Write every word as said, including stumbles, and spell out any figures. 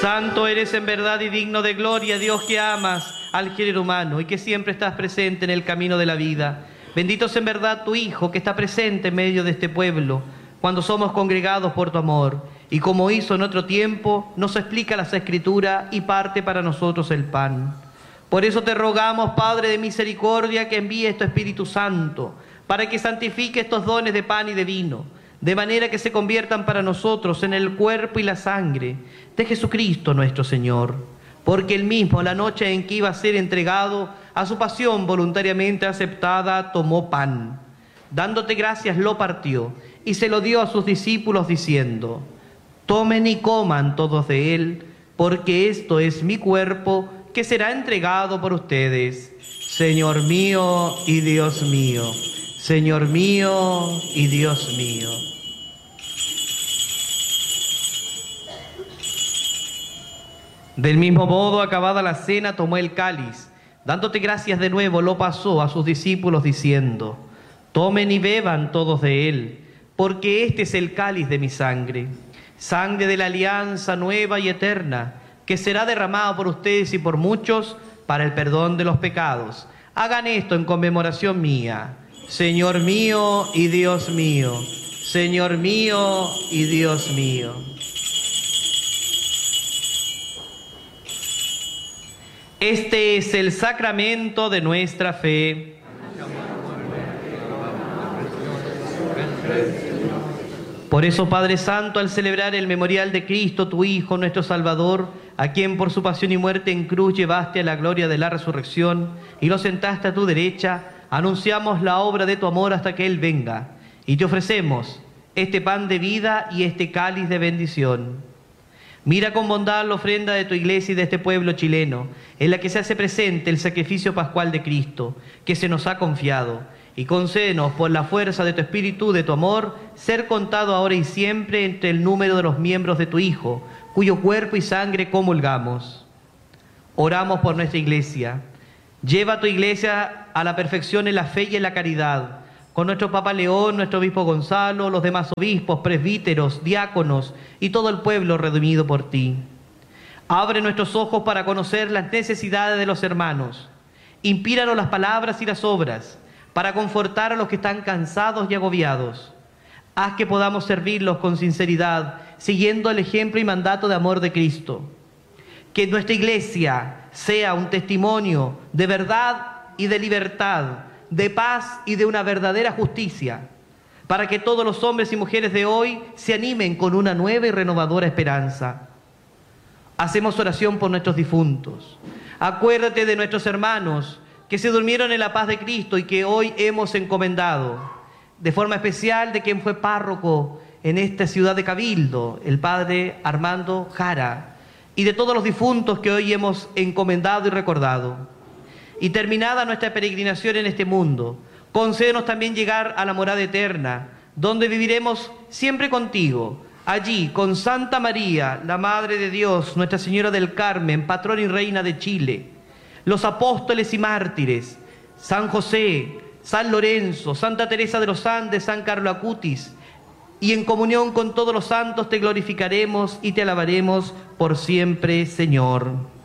Santo eres en verdad y digno de gloria, Dios, que amas al género humano y que siempre estás presente en el camino de la vida. Bendito es en verdad tu Hijo, que está presente en medio de este pueblo, cuando somos congregados por tu amor, y como hizo en otro tiempo, nos explica las Escrituras y parte para nosotros el pan. Por eso te rogamos, Padre de misericordia, que envíes tu Espíritu Santo, para que santifique estos dones de pan y de vino, de manera que se conviertan para nosotros en el cuerpo y la sangre de Jesucristo nuestro Señor. Porque él mismo, la noche en que iba a ser entregado a su pasión voluntariamente aceptada, tomó pan. Dándote gracias, lo partió y se lo dio a sus discípulos diciendo: tomen y coman todos de él, porque esto es mi cuerpo que será entregado por ustedes. Señor mío y Dios mío, Señor mío y Dios mío. Del mismo modo, acabada la cena, tomó el cáliz. Dándote gracias de nuevo, lo pasó a sus discípulos diciendo: tomen y beban todos de él, porque este es el cáliz de mi sangre, sangre de la alianza nueva y eterna, que será derramada por ustedes y por muchos para el perdón de los pecados. Hagan esto en conmemoración mía. Señor mío y Dios mío, Señor mío y Dios mío. Este es el sacramento de nuestra fe. Por eso, Padre Santo, al celebrar el memorial de Cristo, tu Hijo, nuestro Salvador, a quien por su pasión y muerte en cruz llevaste a la gloria de la resurrección y lo sentaste a tu derecha, anunciamos la obra de tu amor hasta que Él venga. Y te ofrecemos este pan de vida y este cáliz de bendición. Mira con bondad la ofrenda de tu iglesia y de este pueblo chileno, en la que se hace presente el sacrificio pascual de Cristo, que se nos ha confiado, y concédenos, por la fuerza de tu espíritu, de tu amor, ser contado ahora y siempre entre el número de los miembros de tu Hijo, cuyo cuerpo y sangre comulgamos. Oramos por nuestra iglesia. Lleva a tu iglesia a la perfección en la fe y en la caridad, con nuestro Papa León, nuestro Obispo Gonzalo, los demás obispos, presbíteros, diáconos y todo el pueblo redimido por ti. Abre nuestros ojos para conocer las necesidades de los hermanos. Inspíranos las palabras y las obras para confortar a los que están cansados y agobiados. Haz que podamos servirlos con sinceridad, siguiendo el ejemplo y mandato de amor de Cristo. Que nuestra iglesia sea un testimonio de verdad y de libertad, de paz y de una verdadera justicia, para que todos los hombres y mujeres de hoy se animen con una nueva y renovadora esperanza. Hacemos oración por nuestros difuntos. Acuérdate de nuestros hermanos que se durmieron en la paz de Cristo y que hoy hemos encomendado, de forma especial de quien fue párroco en esta ciudad de Cabildo, el padre Armando Jara, y de todos los difuntos que hoy hemos encomendado y recordado. Y terminada nuestra peregrinación en este mundo, concédenos también llegar a la morada eterna, donde viviremos siempre contigo, allí con Santa María, la Madre de Dios, Nuestra Señora del Carmen, patrona y reina de Chile, los apóstoles y mártires, San José, San Lorenzo, Santa Teresa de los Andes, San Carlos Acutis, y en comunión con todos los santos te glorificaremos y te alabaremos por siempre, Señor.